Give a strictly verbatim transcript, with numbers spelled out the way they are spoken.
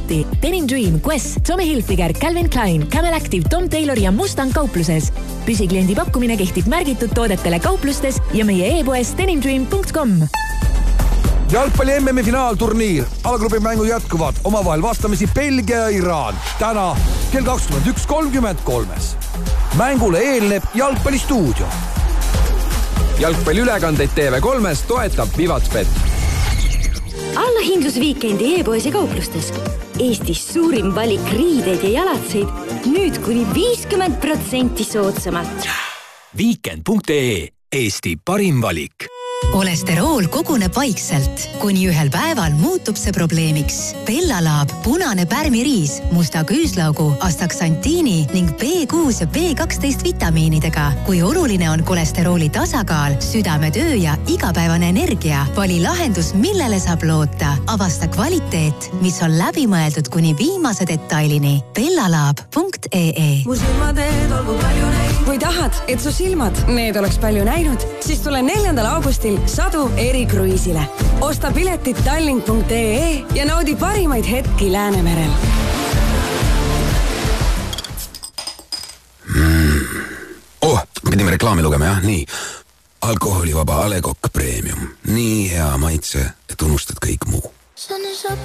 lahti. Denim Dream, Quest, Tommy Hilfiger, Calvin Klein, Camel Active, Tom Taylor ja Mustang kaupluses. Püsikliendi pakkumine kehtib märgitud toodetele kauplustes ja meie e-poes denim dream punkt com. Jalgpalli M M-i finaalturniir. Alagrupi mängu jätkuvad omavahel vastamisi Belgia ja Iraan. Täna kell kakskümmend üks kolmkümmend kolmes. Mängule eelneb jalgpallistuudio. Jalgpalliülekandeid T V kolmes toetab Vivatspet. Allahindlusviikendi e-poes ja kauplustes. Eestis suurim valik riideid ja jalatseid. Nüüd kuni viiskümmend protsenti soodsamalt. Weekend punkt ee. Eesti parim valik. Kolesterool koguneb vaikselt, kuni ühel päeval muutub see probleemiks. Bellalaab, punane pärmiriis, musta küüslaugu, astaksantiini ning B kuus ja B kaksteist vitamiinidega. Kui oluline on kolesterooli tasakaal, südametöö ja igapäevane energia, vali lahendus, millele saab loota. Avasta kvaliteet, mis on läbimõeldud kuni viimase detailini. bellalaab punkt ee. Mu silmateed olgu palju näinud. Kui tahad, et su silmad need oleks palju näinud, siis tule neljandal augustil Sadu erikruiisile. Osta piletit tallink punkt ee ja naudi parimaid hetki Läänemerel. Mm. Oh, pidime reklaami lugema, jah? Nii. Alkoholivaba A Le Coq Premium. Nii hea maitse, et unustad kõik muu.